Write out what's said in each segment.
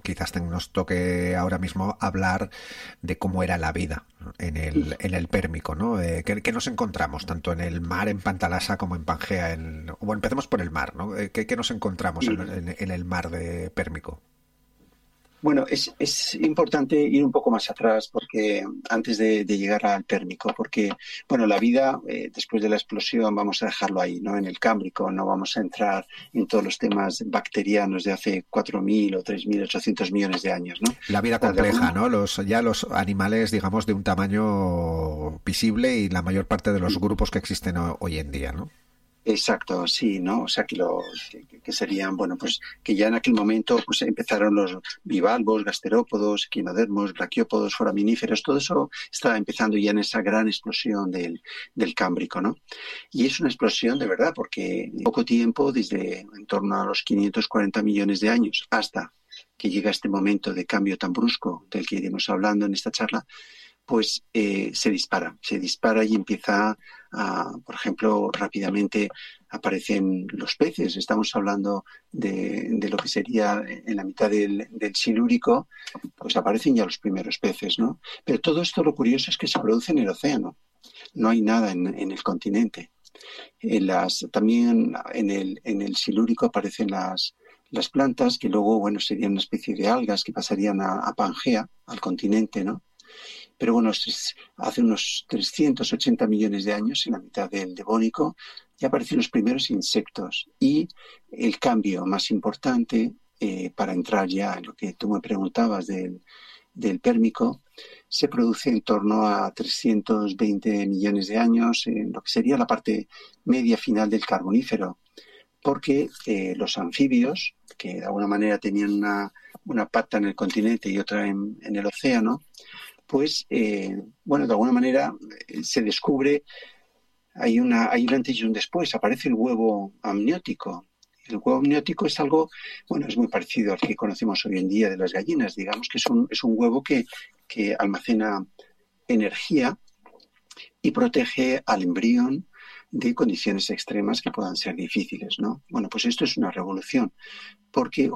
quizás nos toque ahora mismo hablar de cómo era la vida en el Pérmico, ¿no? ¿Qué nos encontramos tanto en el mar, en Pantalasa, como en Pangea? Bueno, empecemos por el mar, ¿no? ¿Qué nos encontramos Y, en el mar de Pérmico? bueno, es importante ir un poco más atrás porque antes de llegar al Pérmico, porque bueno, la vida después de la explosión vamos a dejarlo ahí, ¿no? En el Cámbrico, no vamos a entrar en todos los temas bacterianos de hace 4.000 o 3.800 millones de años, ¿no? La vida De compleja, alguna, ¿no? Ya los animales, digamos, de un tamaño visible y la mayor parte de los grupos que existen hoy en día, ¿no? Exacto, sí, ¿no? O sea, que serían, bueno, pues que ya en aquel momento pues empezaron los bivalvos, gasterópodos, equinodermos, braquiópodos, foraminíferos, todo eso estaba empezando ya en esa gran explosión del Cámbrico, ¿no? Y es una explosión de verdad, porque en poco tiempo, desde en torno a los 540 millones de años hasta que llega este momento de cambio tan brusco del que iremos hablando en esta charla, pues se dispara y empieza por ejemplo, rápidamente aparecen los peces. Estamos hablando de lo que sería en la mitad del Silúrico, pues aparecen ya los primeros peces, ¿no? Pero todo esto lo curioso es que se produce en el océano, no hay nada en el continente. También en el Silúrico aparecen las plantas que luego, bueno, serían una especie de algas que pasarían a Pangea, al continente, ¿no? Pero bueno, hace unos 380 millones de años, en la mitad del Devónico, ya aparecen los primeros insectos. Y el cambio más importante, para entrar ya en lo que tú me preguntabas del Pérmico, se produce en torno a 320 millones de años, en lo que sería la parte media final del Carbonífero, porque los anfibios, que de alguna manera tenían una pata en el continente y otra en el océano, pues, bueno, de alguna manera se descubre, hay un antes y un después, aparece el huevo amniótico. El huevo amniótico es algo, bueno, es muy parecido al que conocemos hoy en día de las gallinas, digamos que es un huevo que almacena energía y protege al embrión de condiciones extremas que puedan ser difíciles, ¿no? Bueno, pues esto es una revolución, porque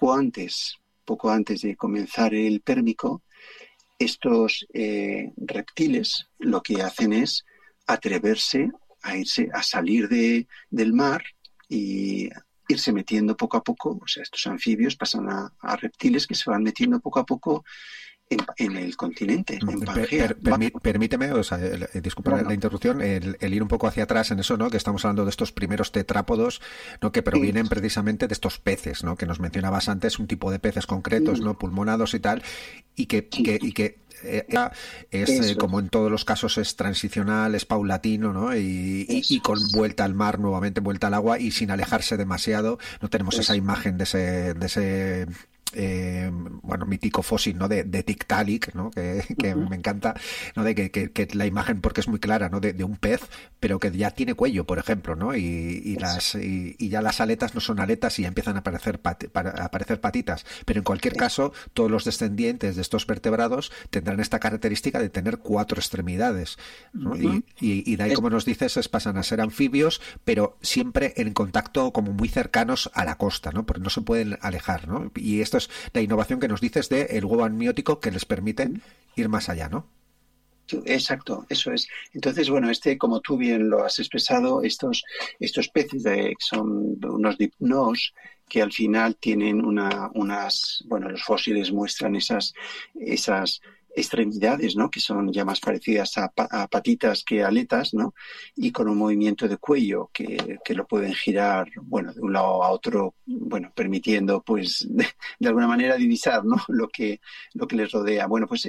poco antes de comenzar el Pérmico, estos reptiles lo que hacen es atreverse a salir del mar y irse metiendo poco a poco. O sea, estos anfibios pasan a reptiles que se van metiendo poco a poco en el continente, en Pangea. Permíteme, o sea, disculpa la Claro. interrupción, el ir un poco hacia atrás en eso, ¿no? Que estamos hablando de estos primeros tetrápodos, ¿no? Que Sí, provienen precisamente de estos peces, ¿no? Que nos mencionabas antes, un tipo de peces concretos, sí, ¿no? Pulmonados y tal, sí, y que es eso como es. en todos los casos es transicional, es paulatino, ¿no? Y Eso con es. vuelta al mar nuevamente, vuelta al agua y sin alejarse demasiado. No tenemos esa Eso. imagen de ese bueno, mítico fósil, ¿no? De Tiktaalik, ¿no? Que Uh-huh. me encanta, ¿no? De que la imagen, porque es muy clara, ¿no? De un pez, pero que ya tiene cuello, por ejemplo, ¿no? Eso. Y ya las aletas no son aletas y ya empiezan a aparecer patitas. Pero en cualquier Eso. caso, todos los descendientes de estos vertebrados tendrán esta característica de tener cuatro extremidades, ¿no? Uh-huh. Y de ahí, como nos dices, pasan a ser anfibios, pero siempre en contacto como muy cercanos a la costa, ¿no? Porque no se pueden alejar, ¿no? Y esto es la innovación que nos dices de el huevo amniótico que les permite ir más allá, ¿no? Exacto, eso es. Entonces, bueno, como tú bien lo has expresado, estos peces que son unos dipnos que al final tienen bueno, los fósiles muestran esas extremidades, ¿no? Que son ya más parecidas a patitas que aletas, ¿no? Y con un movimiento de cuello que lo pueden girar, bueno, de un lado a otro, bueno, permitiendo, pues, de alguna manera divisar, ¿no? Lo que les rodea. Bueno, pues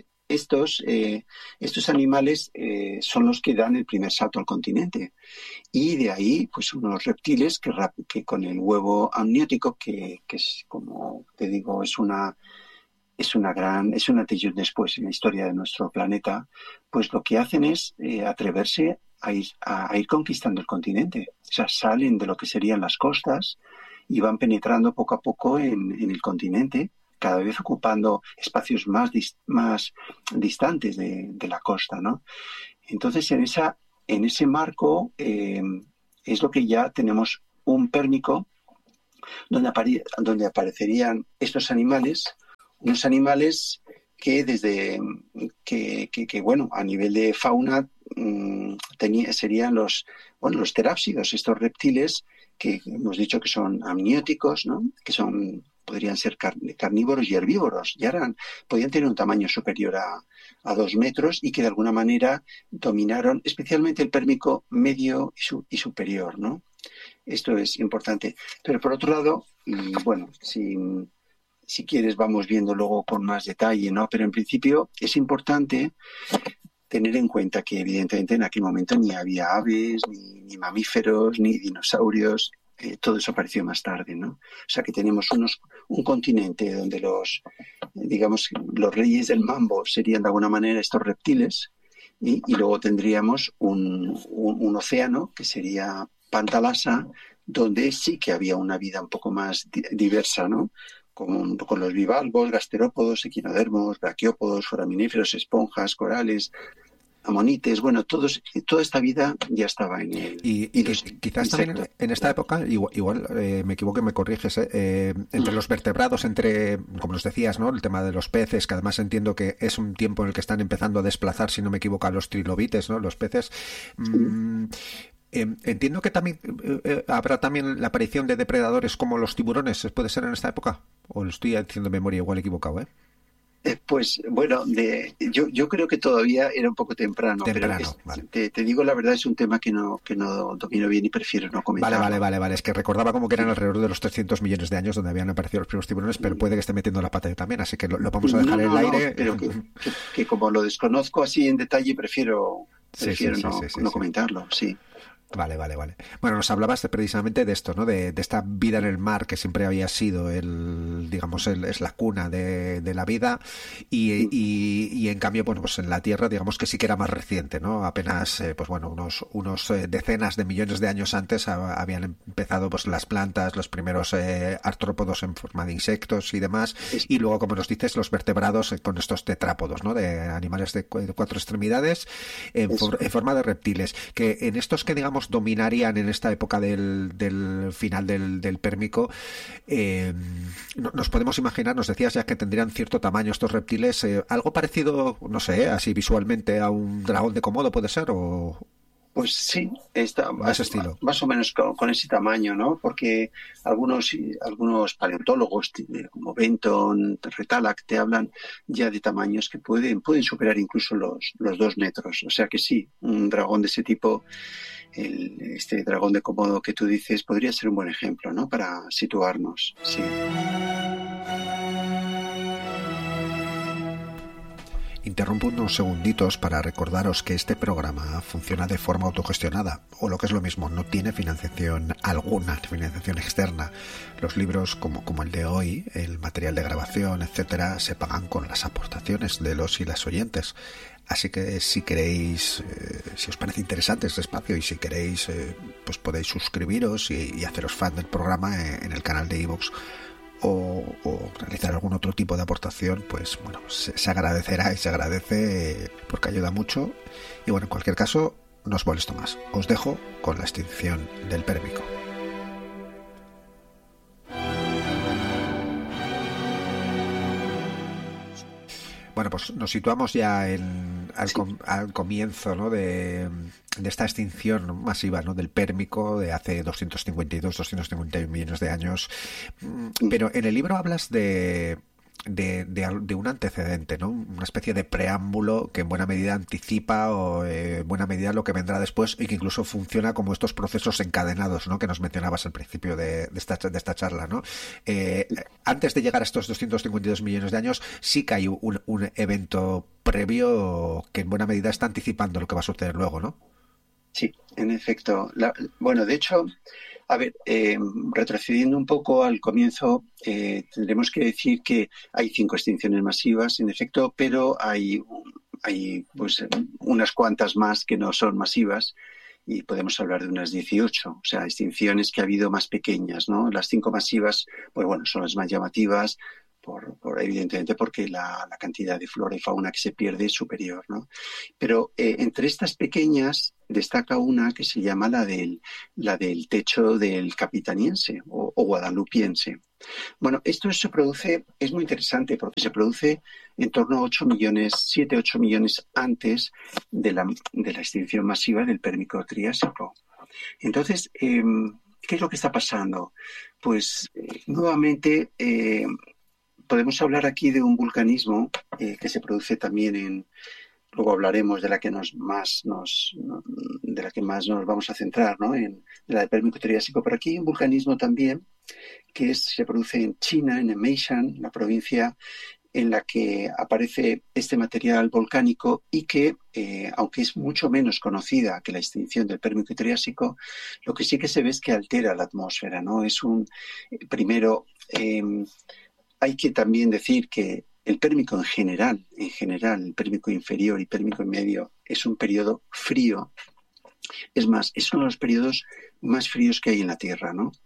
estos animales son los que dan el primer salto al continente. Y de ahí, pues unos reptiles que con el huevo amniótico, que es, como te digo, es un antes y un después en la historia de nuestro planeta, pues lo que hacen es atreverse a ir conquistando el continente. O sea, salen de lo que serían las costas y van penetrando poco a poco en el continente, cada vez ocupando espacios más distantes de la costa, ¿no? Entonces, en ese marco es lo que ya tenemos un Pérmico donde aparecerían estos animales unos animales que bueno, a nivel de fauna serían los terápsidos, estos reptiles que hemos dicho que son amnióticos, ¿no? Que podrían ser carnívoros y herbívoros, y podían tener un tamaño superior a 2 metros y que de alguna manera dominaron especialmente el pérmico medio y superior, ¿no? Esto es importante. Pero por otro lado, bueno, si quieres vamos viendo luego con más detalle, ¿no? Pero en principio es importante tener en cuenta que evidentemente en aquel momento ni había aves, ni mamíferos, ni dinosaurios. Todo eso apareció más tarde, ¿no? O sea que tenemos un continente donde los reyes del mambo serían de alguna manera estos reptiles y luego tendríamos un océano que sería Pantalasa, donde sí que había una vida un poco más diversa, ¿no? Con los bivalvos, gasterópodos, equinodermos, braquiópodos, foraminíferos, esponjas, corales, amonites, bueno, toda esta vida ya estaba en el... Y quizás también en esta época, igual me equivoco y me corriges, entre los vertebrados, como nos decías, ¿no? El tema de los peces, que además entiendo que es un tiempo en el que están empezando a desplazar, si no me equivoco, a los trilobites, ¿no? Los peces. Entiendo que también habrá también la aparición de depredadores como los tiburones, ¿puede ser en esta época? O lo estoy haciendo de memoria igual equivocado, ¿eh? Pues bueno, yo creo que todavía era un poco temprano, pero vale. te digo la verdad, es un tema que no domino bien y prefiero no comentar. Vale. Es que recordaba como que eran alrededor de los 300 millones de años donde habían aparecido los primeros tiburones, pero puede que esté metiendo la pata yo también, así que lo vamos a dejar en el aire. Pero que como lo desconozco así en detalle, prefiero no comentarlo, sí. Vale. Bueno, nos hablabas precisamente de esto, ¿no? De esta vida en el mar que siempre había sido es la cuna de la vida y en cambio, bueno, pues en la Tierra, digamos que sí que era más reciente, ¿no? Apenas, pues bueno, unos decenas de millones de años antes habían empezado pues las plantas, los primeros artrópodos en forma de insectos y demás, y luego, como nos dices, los vertebrados con estos tetrápodos, ¿no? De animales de 4 extremidades en forma de reptiles, que en estos que digamos dominarían en esta época del final del Pérmico, nos podemos imaginar, nos decías ya que tendrían cierto tamaño estos reptiles, algo parecido, no sé, así visualmente a un dragón de Komodo, ¿puede ser? O... Pues sí, está estilo. Más o menos con ese tamaño, ¿no? Porque algunos paleontólogos como Benton, Retalak, te hablan ya de tamaños que pueden superar incluso los 2 metros. O sea que sí, un dragón de ese tipo, este dragón de Komodo que tú dices, podría ser un buen ejemplo, ¿no? Para situarnos, sí. Interrumpo unos segunditos para recordaros que este programa funciona de forma autogestionada, o lo que es lo mismo, no tiene financiación alguna, financiación externa. Los libros como el de hoy, el material de grabación, etcétera, se pagan con las aportaciones de los y las oyentes. Así que si queréis, si os parece interesante este espacio y si queréis, pues podéis suscribiros y haceros fan del programa en el canal de iVoox. O realizar algún otro tipo de aportación, pues bueno, se agradecerá y se agradece porque ayuda mucho. Y bueno, en cualquier caso, no os molesto más. Os dejo con la extinción del Pérmico. Bueno, pues nos situamos ya al comienzo, ¿no? de esta extinción masiva, ¿no? Del Pérmico de hace 251 millones de años. Pero en el libro hablas de un antecedente, ¿no? Una especie de preámbulo que en buena medida anticipa o en buena medida lo que vendrá después y que incluso funciona como estos procesos encadenados, ¿no? Que nos mencionabas al principio de esta charla, ¿no? Antes de llegar a estos 252 millones de años sí que hay un evento previo que en buena medida está anticipando lo que va a suceder luego, ¿no? Sí, en efecto. Bueno, de hecho, a ver, retrocediendo un poco al comienzo, tendremos que decir que hay 5 extinciones masivas, en efecto, pero hay pues unas cuantas más que no son masivas y podemos hablar de unas 18, o sea, extinciones que ha habido más pequeñas, ¿no? Las 5 masivas, pues bueno, son las más llamativas, evidentemente porque la cantidad de flora y fauna que se pierde es superior, ¿no? Pero entre estas pequeñas destaca una que se llama la del techo del capitaniense o guadalupiense. Bueno, esto se produce, es muy interesante porque se produce en torno a 8 millones, 7, 8 millones antes de la extinción masiva del Pérmico Triásico. Entonces, ¿qué es lo que está pasando? Pues nuevamente podemos hablar aquí de un vulcanismo que se produce también luego hablaremos de la que más nos vamos a centrar, ¿no? De la del Pérmico Triásico. Pero aquí hay un vulcanismo también que se produce en China, en Meishan, la provincia en la que aparece este material volcánico y que, aunque es mucho menos conocida que la extinción del Pérmico Triásico, lo que sí que se ve es que altera la atmósfera, ¿no? Primero, hay que también decir que el Pérmico en general, el Pérmico inferior y Pérmico medio, es un periodo frío. Es más, es uno de los periodos más fríos que hay en la Tierra, ¿no?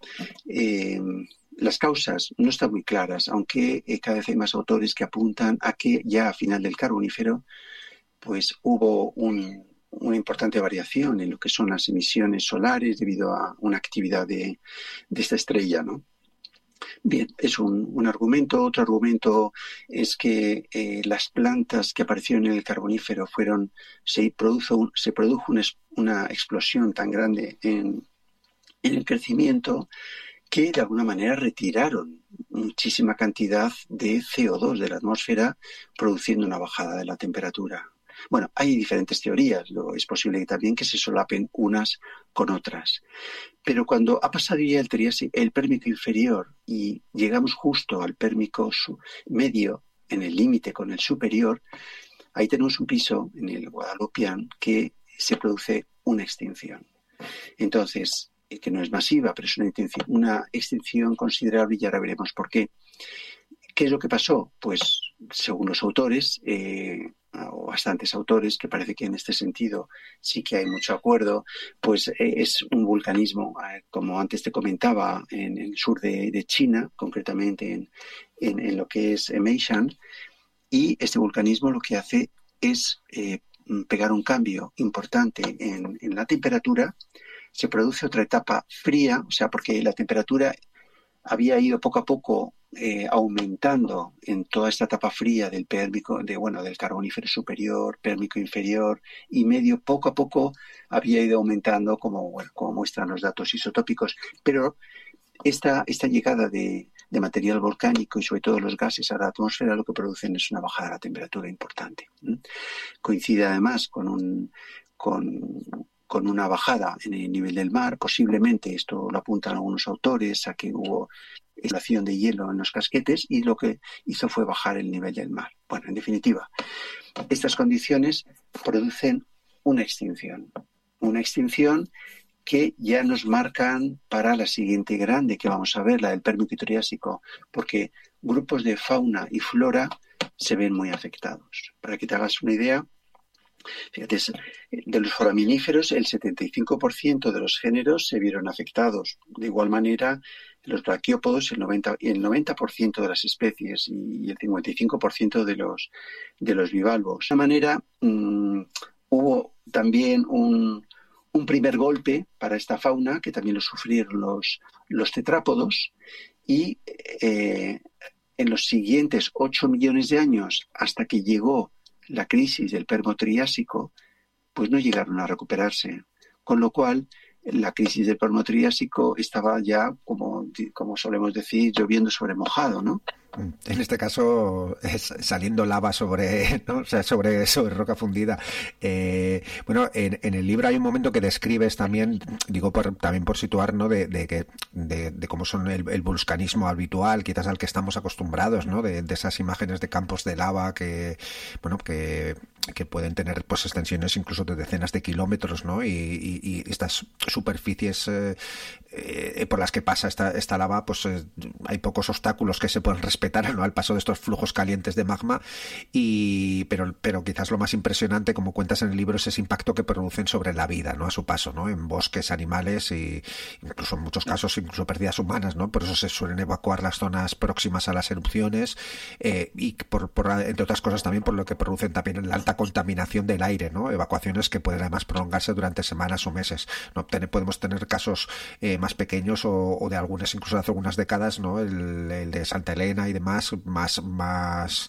Las causas no están muy claras, aunque cada vez hay más autores que apuntan a que ya a final del Carbonífero pues hubo una importante variación en lo que son las emisiones solares debido a una actividad de esta estrella, ¿no? Bien, es un argumento. Otro argumento es que las plantas que aparecieron en el Carbonífero se produjo una explosión tan grande en el crecimiento que de alguna manera retiraron muchísima cantidad de CO2 de la atmósfera, produciendo una bajada de la temperatura. Bueno, hay diferentes teorías, es posible también que se solapen unas con otras. Pero cuando ha pasado ya el Pérmico inferior y llegamos justo al Pérmico medio, en el límite con el superior, ahí tenemos un piso en el Guadalupián que se produce una extinción. Entonces, que no es masiva, pero es una extinción considerable y ahora veremos por qué. ¿Qué es lo que pasó? Pues, según los autores, o bastantes autores, que parece que en este sentido sí que hay mucho acuerdo, pues es un vulcanismo, como antes te comentaba, en el sur de China, concretamente en lo que es Meishan, y este vulcanismo lo que hace es pegar un cambio importante en la temperatura. Se produce otra etapa fría, o sea, porque la temperatura había ido poco a poco aumentando en toda esta etapa fría del Carbonífero superior, Pérmico inferior y medio. Poco a poco había ido aumentando, como muestran los datos isotópicos. Pero esta llegada de material volcánico y sobre todo los gases a la atmósfera lo que producen es una bajada de la temperatura importante. Coincide además con una bajada en el nivel del mar. Posiblemente, esto lo apuntan algunos autores, a que hubo extracción de hielo en los casquetes y lo que hizo fue bajar el nivel del mar. Bueno, en definitiva, estas condiciones producen una extinción que ya nos marcan para la siguiente grande que vamos a ver, la del Pérmico Triásico, porque grupos de fauna y flora se ven muy afectados. Para que te hagas una idea, fíjate, de los foraminíferos, el 75% de los géneros se vieron afectados. De igual manera, los braquiópodos, el 90% de las especies y el 55% de los bivalvos. De esta manera, hubo también un primer golpe para esta fauna, que también lo sufrieron los tetrápodos, y en los siguientes 8 millones de años, hasta que llegó la crisis del Permo-Triásico, pues no llegaron a recuperarse. Con lo cual, la crisis del Permo-Triásico estaba ya, como solemos decir, lloviendo sobre mojado, ¿no? En este caso es saliendo lava sobre, ¿no? O sea, sobre roca fundida. Bueno, en el libro hay un momento que describes también, digo también por situar, ¿no? de cómo son el vulcanismo habitual, quizás al que estamos acostumbrados, ¿no? De esas imágenes de campos de lava que pueden tener pues extensiones incluso de decenas de kilómetros, ¿no? Y estas superficies por las que pasa esta lava, pues hay pocos obstáculos que se pueden respetaran, ¿no?, al paso de estos flujos calientes de magma, pero quizás lo más impresionante, como cuentas en el libro, es ese impacto que producen sobre la vida, ¿no?, a su paso, ¿no?, en bosques, animales y incluso en muchos casos incluso pérdidas humanas, ¿no? Por eso se suelen evacuar las zonas próximas a las erupciones, y entre otras cosas también por lo que producen también la alta contaminación del aire, ¿no? Evacuaciones que pueden además prolongarse durante semanas o meses, ¿no? Podemos tener casos más pequeños o de algunas, incluso hace algunas décadas, ¿no? El de Santa Elena y demás, más